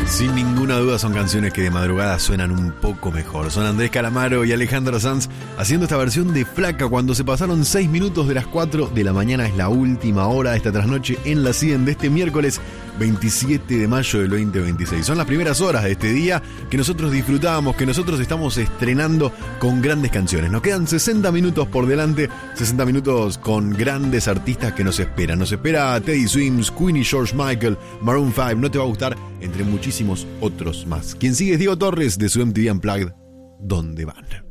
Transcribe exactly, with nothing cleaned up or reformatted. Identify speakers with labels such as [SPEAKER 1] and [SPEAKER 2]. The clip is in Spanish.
[SPEAKER 1] Sin ninguna duda son canciones que de madrugada suenan un poco mejor. Son Andrés Calamaro y Alejandro Sanz haciendo esta versión de Flaca cuando se pasaron seis minutos de las cuatro de la mañana. Es la última hora de esta trasnoche en la cien de este miércoles veintisiete de mayo del veinte veintiséis. Son las primeras horas de este día que nosotros disfrutamos, que nosotros estamos estrenando con grandes canciones. Nos quedan sesenta minutos por delante, sesenta minutos con grandes artistas que nos esperan. Nos espera Teddy Swims, Queen y George Michael, Maroon cinco, No Te Va a Gustar, entre muchísimos otros más. Quien sigue es Diego Torres de su M T V Unplugged. ¿Dónde van?